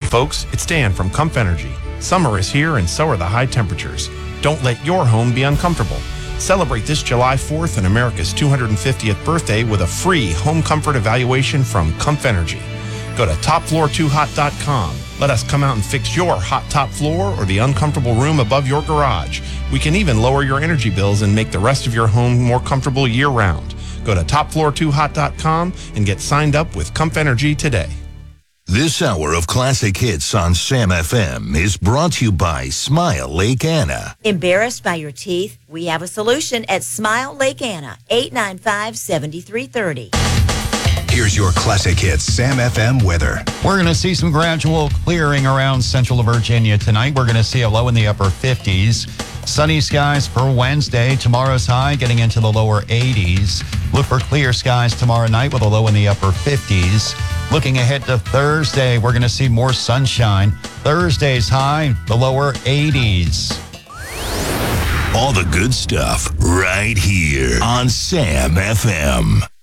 folks, it's Dan from Comf Energy. Summer is here and so are the high temperatures. Don't let your home be uncomfortable. Celebrate this July 4th and America's 250th birthday with a free home comfort evaluation from Comf Energy. Go to topfloor2hot.com. Let us come out and fix your hot top floor or the uncomfortable room above your garage. We can even lower your energy bills and make the rest of your home more comfortable year-round. Go to topfloor2hot.com and get signed up with Comf Energy today. This hour of classic hits on Sam FM is brought to you by Smile Lake Anna. Embarrassed by your teeth? We have a solution at Smile Lake Anna, 895-7330. Here's your classic hits Sam FM weather. We're going to see some gradual clearing around central Virginia tonight. We're going to see a low in the upper 50s. Sunny skies for Wednesday. Tomorrow's high getting into the lower 80s. Look for clear skies tomorrow night with a low in the upper 50s. Looking ahead to Thursday, we're going to see more sunshine. Thursday's high, the lower 80s. All the good stuff right here on Sam FM.